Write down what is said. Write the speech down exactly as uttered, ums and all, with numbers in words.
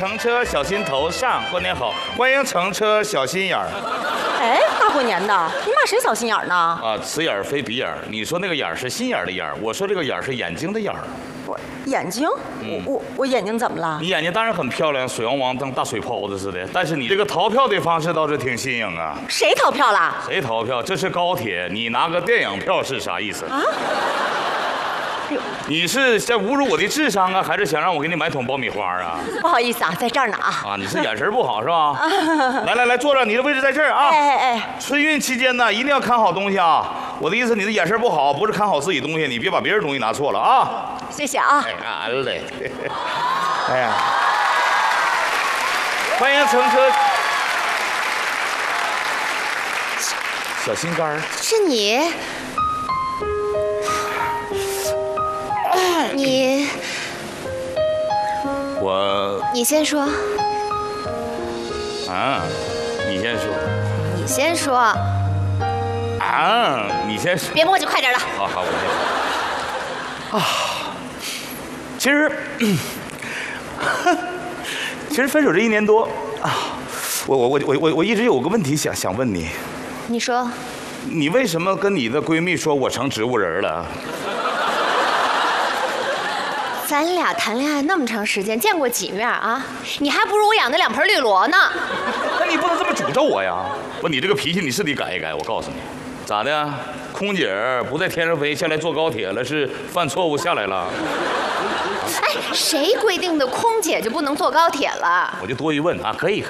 乘车小心头上，过年好！欢迎乘车小心眼儿。 哎，大过年的，你骂谁小心眼儿呢？ 啊，此眼儿非彼眼儿。你说那个眼儿是心眼儿的眼儿，我说这个眼儿是眼睛的眼儿。 我眼睛， 嗯我我我眼睛怎么了？ 你眼睛当然很漂亮，水汪汪，当大水泡子似的。但是你这个逃票的方式倒是挺新颖啊。 谁逃票了？ 谁逃票？这是高铁，你拿个电影票是啥意思？ 啊？ 你是在侮辱我的智商啊，还是想让我给你买桶爆米花啊？ 不好意思啊，在这儿呢啊。 啊，你是眼神不好是吧？来来来，坐着，你的位置在这儿啊。 哎哎哎， 春运期间呢，一定要看好东西啊！我的意思，你的眼神不好，不是看好自己东西，你别把别人东西拿错了啊！ 谢谢啊。 哎，俺嘞，哎呀，欢迎乘车，小心肝儿。 是你？你我你先说， 啊，你先说你先说， 啊，你先说。 别磨叽，快点的。 好好，我先说。啊，其实，其实分手这一年多啊，我我我我我我一直有个问题想想问你， 你说， 你为什么跟你的闺蜜说我成植物人了？ 咱俩谈恋爱那么长时间，见过几面啊？你还不如我养的两盆绿萝呢。 那你不能这么诅咒我呀！不，你这个脾气你是得改一改。我告诉你，咋的？空姐不在天上飞，下来坐高铁了，是犯错误下来了？ 哎，谁规定的空姐就不能坐高铁了？ 我就多一问啊，可以可以。